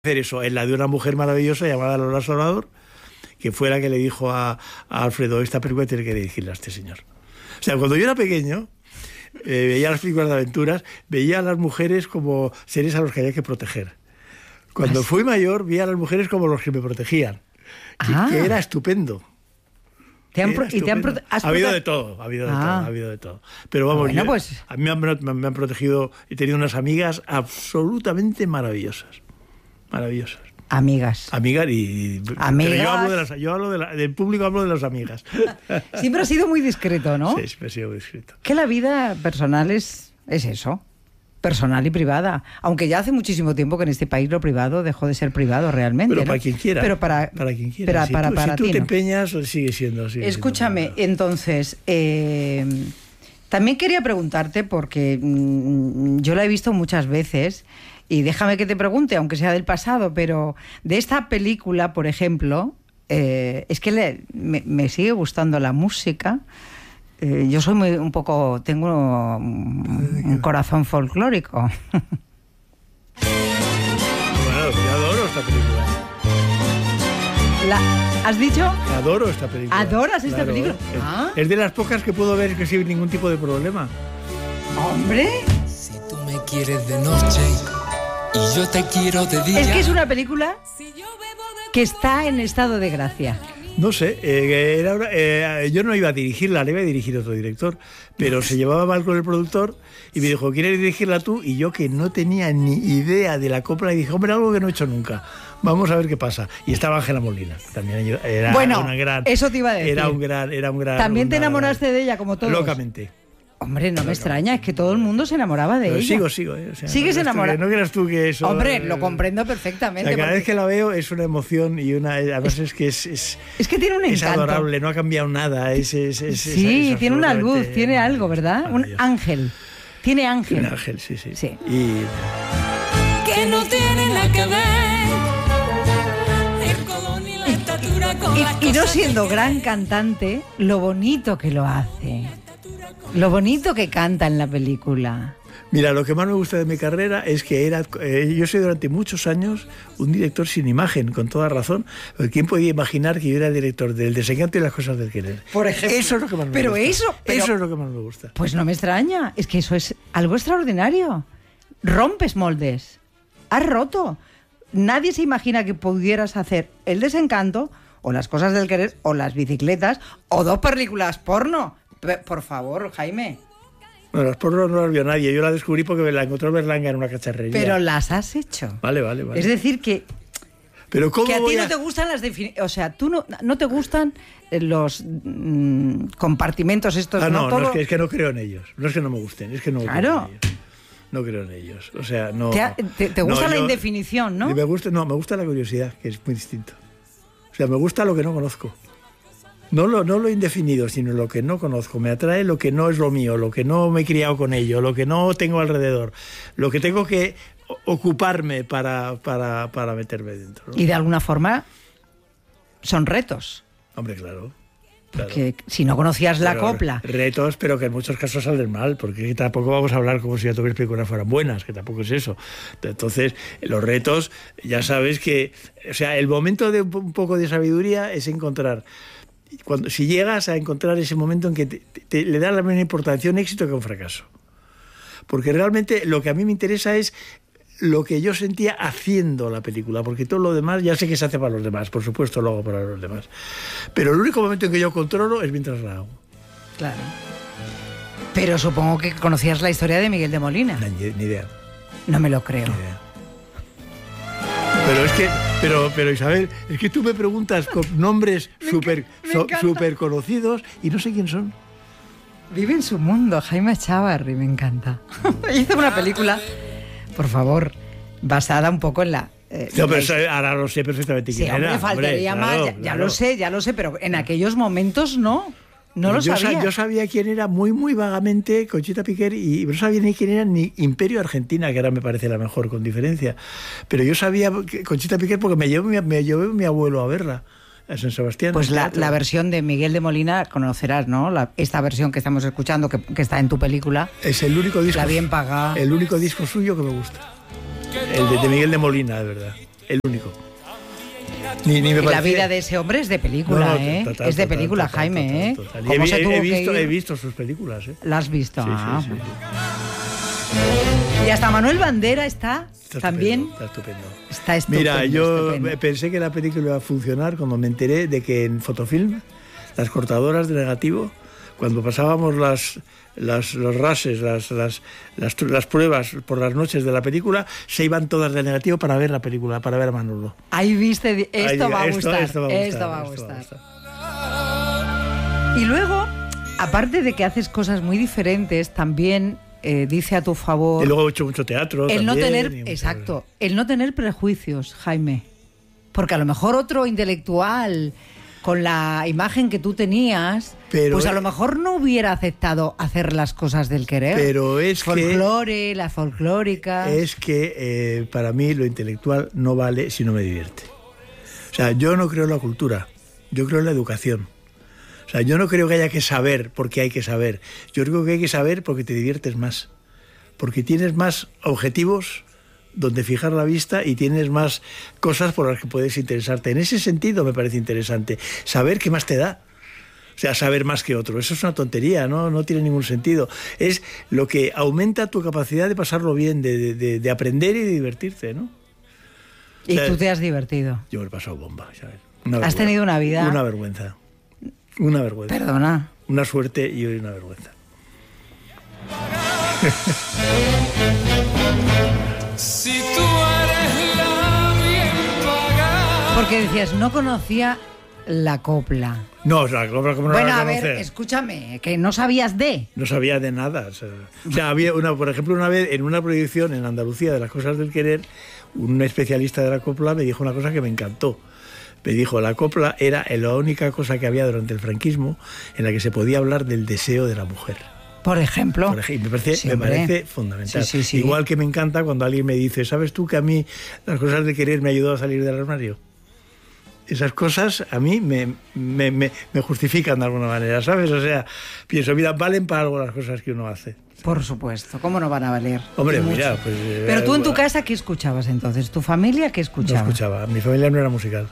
hacer eso, en la de una mujer maravillosa llamada Lola Salvador, que fue la que le dijo a Alfredo, esta película tiene que dirigirla a este señor. O sea, cuando yo era pequeño, veía las películas de aventuras, veía a las mujeres como seres a los que había que proteger. Cuando fui mayor, vi a las mujeres como los que me protegían, que era estupendo. Ha habido de todo, ha habido de todo. Pero vamos, bueno, a mí me han protegido, he tenido unas amigas absolutamente maravillosas. Maravillosas. Amigas y amigas. Yo hablo del público, hablo de las amigas. Siempre has sido muy discreto, ¿no? Sí, siempre he sido muy discreto. Que la vida personal es eso, personal y privada. Aunque ya hace muchísimo tiempo que en este país lo privado dejó de ser privado realmente. Pero ¿no? para quien quiera. Pero para quien quiera. Si tú ti, te ¿no? empeñas, sigue siendo. Escúchame, entonces, también quería preguntarte, porque yo la he visto muchas veces, y déjame que te pregunte, aunque sea del pasado, pero de esta película, por ejemplo, es que me sigue gustando la música. Yo soy tengo un corazón folclórico. Bueno, yo adoro esta película. ¿Has dicho? Adoro esta película. ¿Adoras esta película? Es de las pocas que puedo ver que sin ningún tipo de problema. ¡Hombre! Si tú me quieres de noche y yo te quiero de día. Es que es una película que está en estado de gracia. No sé, yo no iba a dirigirla, la iba a dirigir otro director, pero se llevaba mal con el productor y me dijo, ¿quieres dirigirla tú? Y yo, que no tenía ni idea de la copla, y dije, hombre, algo que no he hecho nunca. Vamos a ver qué pasa. Y estaba Ángela Molina, también era una gran... eso te iba a decir. Era un gran... ¿También te enamoraste de ella, como todos? Locamente. Hombre, no me extraña, es que todo el mundo se enamoraba de ella. Sigo. ¿Sigues enamorado? No creas tú que eso... Hombre, lo comprendo perfectamente. Cada vez que la veo es una emoción y además es que es que tiene un encanto. Es adorable, no ha cambiado nada. Sí, tiene una luz, tiene algo, ¿verdad? Un ángel. Tiene ángel. Tiene ángel, sí. Y... que no tiene nada que ver el codo ni la estatura con y no siendo gran cantante, lo bonito que lo hace. Lo bonito que canta en la película. Mira, lo que más me gusta de mi carrera es que yo soy durante muchos años un director sin imagen, con toda razón. ¿Quién podía imaginar que yo era director del Desencanto y las cosas del querer? Por ejemplo. Eso es lo que más me gusta. Eso es lo que más me gusta. Pues no me extraña, es que eso es algo extraordinario. Rompes moldes. Has roto. Nadie se imagina que pudieras hacer El Desencanto, o Las cosas del querer, o Las bicicletas, o 2 películas porno. Por favor, Jaime. Bueno, las porno no las vio nadie. Yo la descubrí porque me la encontró Berlanga en una cacharrería. Pero las has hecho. Vale. Es decir, que a ti no te gustan las definiciones. O sea, tú no te gustan los compartimentos estos. No, es que no creo en ellos. No es que no me gusten, es que no creo en ellos. No creo en ellos. O sea, no. ¿Te gusta la indefinición, no? Me gusta la curiosidad, que es muy distinto. O sea, me gusta lo que no conozco. No lo indefinido, sino lo que no conozco. Me atrae lo que no es lo mío, lo que no me he criado con ello, lo que no tengo alrededor, lo que tengo que ocuparme para meterme dentro, ¿no? Y de alguna forma son retos. Hombre, claro. Porque si no conocías la copla... Retos, pero que en muchos casos salen mal, porque tampoco vamos a hablar como si todas las películas fueran buenas, que tampoco es eso. Entonces, los retos, ya sabes que... O sea, el momento de un poco de sabiduría es encontrar... si llegas a encontrar ese momento en que te le da la misma importancia un éxito que un fracaso. Porque realmente lo que a mí me interesa es lo que yo sentía haciendo la película, porque todo lo demás ya sé que se hace para los demás, por supuesto lo hago para los demás. Pero el único momento en que yo controlo es mientras la hago. Claro. Pero supongo que conocías la historia de Miguel de Molina. Ni idea. No me lo creo. Ni idea. Pero es que, pero Isabel, es que tú me preguntas con nombres súper conocidos y no sé quién son. Vive en su mundo, Jaime Chávarri, me encanta. Hizo una película, por favor, basada un poco en la... pero ahora lo sé perfectamente quién era. Sí, faltaría más, ya lo sé, pero en aquellos momentos no. No lo sabía. Yo sabía quién era muy vagamente Conchita Piquer, y no sabía ni quién era ni Imperio Argentina, que ahora me parece la mejor, con diferencia. Pero yo sabía Conchita Piquer porque me llevó mi abuelo a verla a San Sebastián. Pues la versión de Miguel de Molina conocerás, ¿no? Esta versión que estamos escuchando, que está en tu película. Es el único disco. La bien pagada. El único disco suyo que me gusta. El de Miguel de Molina, de verdad. el único. Ni me y la parecía... vida de ese hombre es de película, ¿eh? Es de película, Jaime, ¿eh? ¿Cómo se tuvo que ir? He visto sus películas, ¿eh? ¿La has visto? Sí, Ah. sí. Y hasta Manuel Bandera está también. Está estupendo. Está estupendo. Mira, yo estupendo. pensé que la película iba a funcionar cuando me enteré de que en Fotofilm, las cortadoras de negativo, cuando pasábamos los rases, las pruebas por las noches de la película, se iban todas de negativo para ver la película, para ver a Manolo. Ahí viste, esto va a gustar. Esto va a gustar. gustar. Y luego, aparte de que haces cosas muy diferentes, también dice a tu favor Y luego he hecho mucho teatro. el no también, tener, y mucho- exacto, el no tener prejuicios, Jaime. Porque a lo mejor otro intelectual con la imagen que tú tenías, Pero pues a lo mejor no hubiera aceptado hacer las cosas del querer. Pero es Folclore, las folclóricas. Es que para mí lo intelectual no vale si no me divierte. O sea, yo no creo en la cultura, yo creo en la educación. O sea, yo no creo que haya que saber porque hay que saber. Yo creo que hay que saber porque te diviertes más. Porque tienes más objetivos donde fijar la vista y tienes más cosas por las que puedes interesarte. En ese sentido me parece interesante. Saber qué más te da. O sea, saber más que otro. Eso es una tontería, no tiene ningún sentido. Es lo que aumenta tu capacidad de pasarlo bien, de aprender y de divertirte, ¿no? Y o sea, tú te has divertido. Yo me he pasado bomba, ¿sabes? Has tenido una vida... Una vergüenza. Una vergüenza. Perdona. Una suerte y una vergüenza. Si tú eres la bien pagada. Porque decías, no conocía la copla. No, o sea, ¿cómo no Bueno, la a ver, conocer? escúchame, que no sabías de... No sabía de nada. O sea, había por ejemplo, una vez en una proyección en Andalucía de Las Cosas del Querer, un especialista de la copla me dijo una cosa que me encantó. Me dijo, la copla era la única cosa que había durante el franquismo en la que se podía hablar del deseo de la mujer. Por ejemplo. Me parece, Sí, me hombre. parece fundamental. Sí, sí, sí. Igual que me encanta cuando alguien me dice, ¿sabes tú que a mí Las Cosas del Querer me ayudó a salir del armario? Esas cosas a mí me justifican de alguna manera, ¿sabes? O sea, pienso, mira, valen para algo las cosas que uno hace. Por supuesto, ¿cómo no van a valer? Hombre, Y mucho. mira, pues... Pero tú en tu casa, ¿qué escuchabas entonces? ¿Tu familia qué No escuchaba? escuchaba. Mi familia no era musical.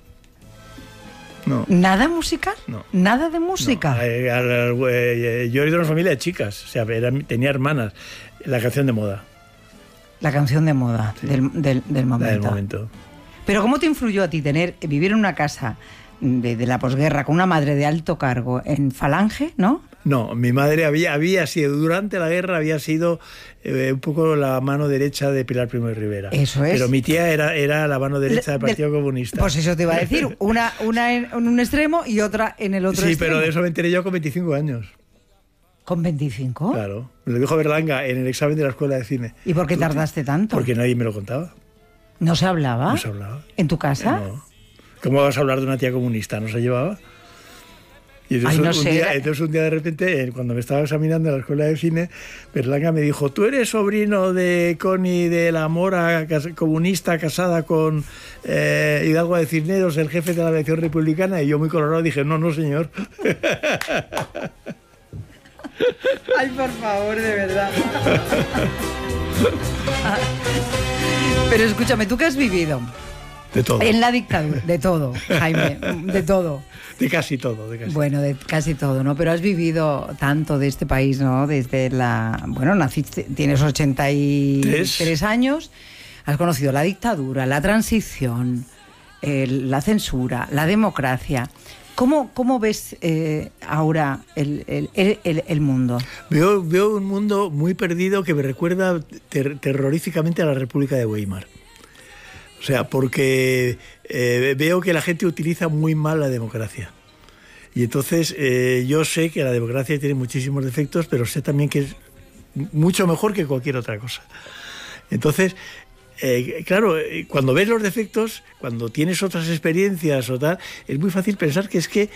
No. ¿Nada musical? No. ¿Nada de música? No. Yo era de una familia de chicas, o sea, tenía hermanas. La canción de moda, La canción de moda Sí. del la momento. del momento. Pero ¿cómo te influyó a ti vivir en una casa de la posguerra con una madre de alto cargo en Falange, ¿no? No, mi madre había sido, durante la guerra había sido un poco la mano derecha de Pilar Primo de Rivera. Eso es. Pero mi tía era la mano derecha del Partido Comunista. Pues eso te iba a decir, una en un extremo y otra en el otro Sí, extremo. pero de eso me enteré yo con 25 años. ¿Con 25? Claro. Me lo dijo Berlanga en el examen de la escuela de cine. ¿Y por qué tardaste tanto? Porque nadie me lo contaba. ¿No se hablaba? No se hablaba. ¿En tu casa? No. ¿Cómo vas a hablar de una tía comunista? ¿No se llevaba? Y entonces, Ay, no sé. entonces un día de repente, cuando me estaba examinando en la escuela de cine, Berlanga me dijo, ¿tú eres sobrino de Connie de la Mora, comunista, casada con Hidalgo de Cisneros, el jefe de la aviación republicana? Y yo muy colorado dije, no, señor. Ay, por favor, de verdad. Pero escúchame, ¿tú qué has vivido? De todo. En la dictadura, de todo, Jaime, de todo. De casi todo, de casi Bueno, de casi todo, ¿no? Pero has vivido tanto de este país, ¿no? Desde la... Bueno, naciste, tienes 83 años, has conocido la dictadura, la transición, la censura, la democracia. ¿Cómo ves ahora el mundo? Veo un mundo muy perdido que me recuerda terroríficamente a la República de Weimar. O sea, porque veo que la gente utiliza muy mal la democracia. Y entonces yo sé que la democracia tiene muchísimos defectos, pero sé también que es mucho mejor que cualquier otra cosa. Entonces, claro, cuando ves los defectos, cuando tienes otras experiencias o tal, es muy fácil pensar que es que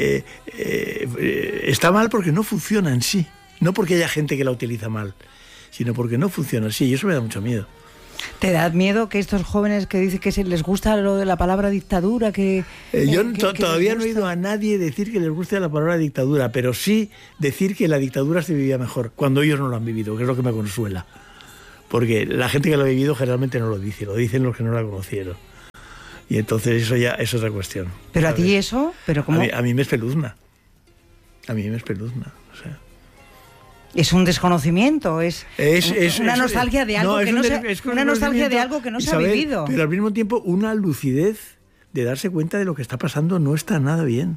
está mal porque no funciona en sí. No porque haya gente que la utiliza mal, sino porque no funciona en sí. Y eso me da mucho miedo. ¿Te da miedo que estos jóvenes que dicen que les gusta lo de la palabra dictadura, que Todavía les no he oído a nadie decir que les guste la palabra dictadura, pero sí decir que la dictadura se vivía mejor, cuando ellos no lo han vivido, que es lo que me consuela. Porque la gente que lo ha vivido generalmente no lo dice, lo dicen los que no la conocieron. Y entonces eso ya es otra cuestión. Pero ¿sabes? a ti eso, pero ¿cómo? A mí me espeluzna. A mí me espeluzna. O sea. Es un desconocimiento, es una nostalgia de algo que no se, una nostalgia de algo que no se ha vivido. Pero al mismo tiempo una lucidez de darse cuenta de lo que está pasando no está nada bien.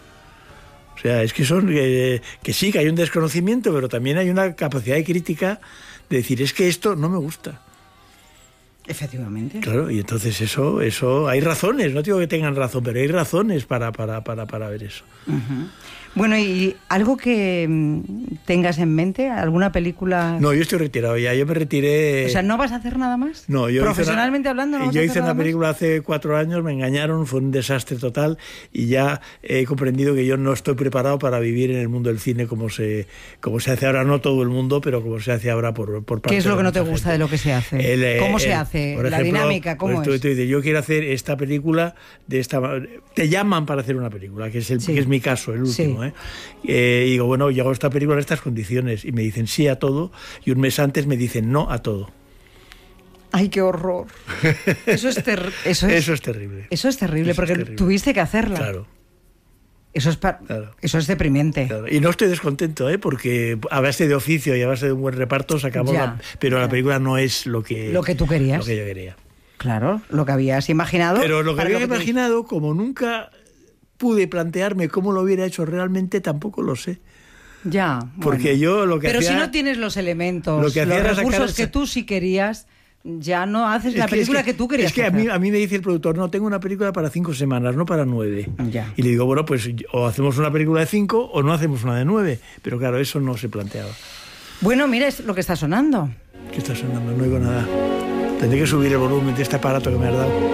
O sea, es que son que sí, que hay un desconocimiento, pero también hay una capacidad de crítica de decir, es que esto no me gusta. Efectivamente. Claro, y entonces eso hay razones, no digo que tengan razón, pero hay razones para ver eso. Uh-huh. Bueno, ¿y algo que tengas en mente? ¿Alguna película? No, yo estoy retirado ya, yo me retiré... O sea, ¿no vas a hacer nada más? No, yo profesionalmente hablando, ¿no vas a hacer hice nada una película más? hace 4 años, me engañaron, fue un desastre total y ya he comprendido que yo no estoy preparado para vivir en el mundo del cine como se hace ahora, no todo el mundo, pero como se hace ahora por parte. ¿Qué es lo que no te mucha gusta gente. de lo que se hace? ¿Cómo se hace? Por ¿La ejemplo, dinámica? ¿Cómo pues es? tú dices, yo quiero hacer esta película de esta... Te llaman para hacer una película, que es mi caso, el último, Sí. Y digo, bueno, yo hago esta película en estas condiciones y me dicen sí a todo y un mes antes me dicen no a todo. ¡Ay, qué horror! Eso es terrible. Eso es terrible. Eso es terrible, porque terrible. tuviste que hacerla. Claro. Eso es deprimente. Claro. Y no estoy descontento, porque a base de oficio y a base de un buen reparto sacamos pero la película no es lo que tú querías. Lo que yo quería. Claro, lo que habías imaginado. Pero lo que había imaginado, como nunca pude plantearme cómo lo hubiera hecho realmente, tampoco lo sé. Ya. Porque bueno. yo lo que Pero hacía... si no tienes los elementos, lo que hacía los era recursos sacar... que tú sí querías, ya no haces la película que tú querías hacer. hacer. A mí me dice el productor, no, tengo una película para 5 semanas, no para 9. Ya. Y le digo, bueno, pues o hacemos una película de 5 o no hacemos una de 9. Pero claro, eso no se planteaba. Bueno, mira, es lo que está sonando. ¿Qué está sonando? No oigo nada. Tendré que subir el volumen de este aparato que me has dado.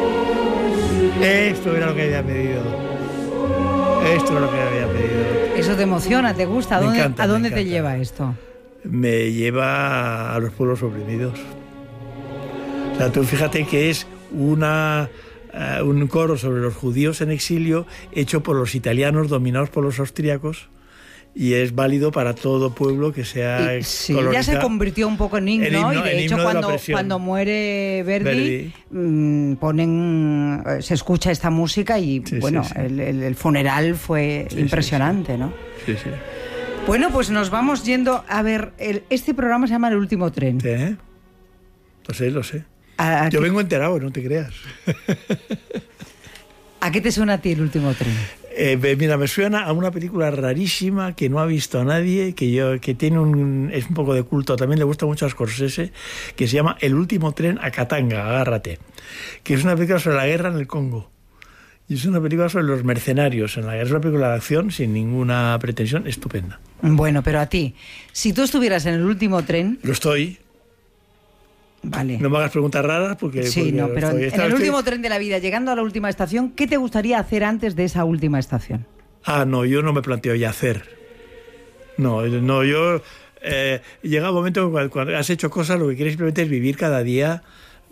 Esto era lo que había pedido. Esto era lo que había pedido. Eso te emociona, te gusta. ¿A dónde te lleva esto? Me lleva a los pueblos oprimidos. O sea, tú fíjate que es un coro sobre los judíos en exilio hecho por los italianos dominados por los austríacos y es válido para todo pueblo que sea sí, ya se convirtió un poco en himno y de hecho cuando muere Verdi. Se escucha esta música y sí. El funeral fue impresionante, ¿no? Sí. Bueno, pues nos vamos yendo a ver, este programa se llama El Último Tren. Sí, lo sé. Yo vengo enterado, no te creas. ¿A qué te suena a ti El Último Tren? Mira, me suena a una película rarísima que no ha visto a nadie, que tiene es un poco de culto, también le gusta mucho a Scorsese, que se llama El Último Tren a Katanga, agárrate, que es una película sobre la guerra en el Congo. Y es una película sobre los mercenarios en la guerra. Es una película de acción sin ninguna pretensión, estupenda. Bueno, pero a ti, si tú estuvieras en el último tren... Lo estoy. Vale. No me hagas preguntas raras porque... Sí, no, pero en el último tren de la vida, llegando a la última estación, ¿qué te gustaría hacer antes de esa última estación? No, yo no me planteo ya hacer. No, yo... llega un momento cuando has hecho cosas, lo que quieres simplemente es vivir cada día...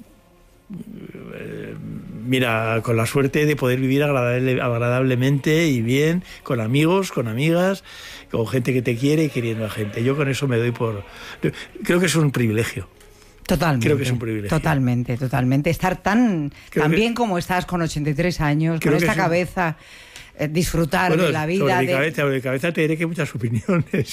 mira, con la suerte de poder vivir agradablemente y bien, con amigos, con amigas, con gente que te quiere y queriendo a gente. Yo con eso me doy por... Creo que es un privilegio. Totalmente. Creo que es un privilegio. Totalmente. Estar tan bien como estás con 83 años, con esta cabeza... disfrutar de la vida. Sobre mi cabeza te diré que hay muchas opiniones.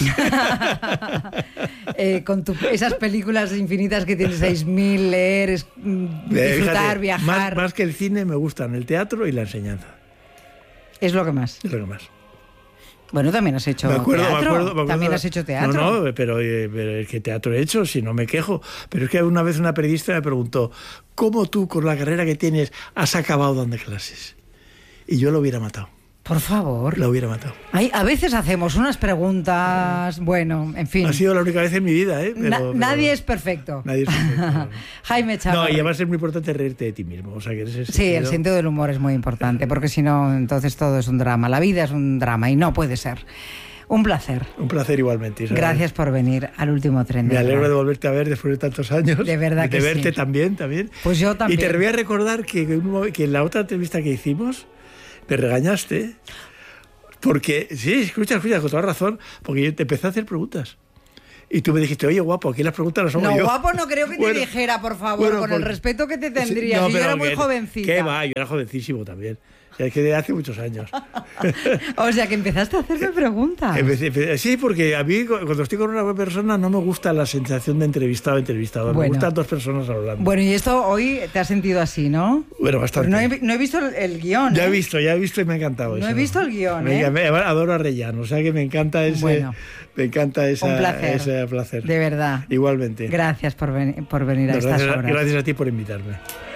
Con esas películas infinitas que tienes, 6.000, leer, disfrutar, fíjate, viajar. Más que el cine me gustan el teatro y la enseñanza. Es lo que más. Es lo que más. Bueno, también has hecho teatro. También has hecho teatro. No, pero ¿qué teatro he hecho? Si no me quejo. Pero es que una vez una periodista me preguntó, ¿cómo tú, con la carrera que tienes, has acabado dando clases? Y yo lo hubiera matado. Por favor. La hubiera matado. A veces hacemos unas preguntas, bueno, en fin. Ha sido la única vez en mi vida, ¿eh? Nadie es perfecto. Nadie es perfecto. Jaime Chávarri. No, y además es muy importante reírte de ti mismo. O sea, que el sentido del humor es muy importante, porque si no, entonces todo es un drama. La vida es un drama y no puede ser. Un placer. Un placer igualmente, Isabel. Gracias por venir al último tren. Me alegro de volverte a ver después de tantos años. De verdad que sí. De verte también. Pues yo también. Y te voy a recordar que en la otra entrevista que hicimos me porque, sí, escucha, con toda razón, porque yo te empecé a hacer preguntas. Y tú me dijiste, oye, guapo, aquí las preguntas las hago No, yo. guapo no creo que te Bueno, dijera, por favor, bueno, con el porque- respeto que te tendría. No, Si yo pero era muy que- jovencita. ¿Qué va? Yo era jovencísimo también. Es que de hace muchos años. O sea, que empezaste a hacerme preguntas. Sí, porque a mí cuando estoy con una persona no me gusta la sensación de entrevistado a entrevistado. Me Bueno. gustan dos personas hablando. Bueno, y esto hoy te has sentido así, ¿no? Bueno, bastante. Pero no he visto el guión. Ya he ¿eh? visto y me ha encantado No eso. he visto el guión, Adoro a Rellano, o sea que me encanta ese... Bueno. Me encanta Un placer. ese placer. De verdad. Igualmente. Gracias por venir a No, estas gracias, horas. gracias a ti por invitarme.